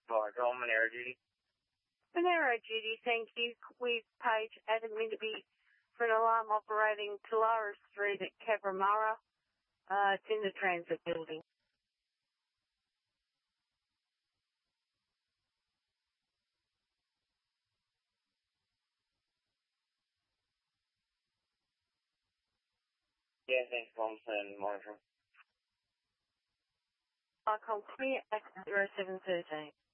Right, go on Monero duty. Monero duty, thank you. We've page Adam Minderby for an alarm operating Kalara Street at Cabramurra. It's in the transit building. Yeah, thanks, Thompson, monitor. Icon clear at 0713.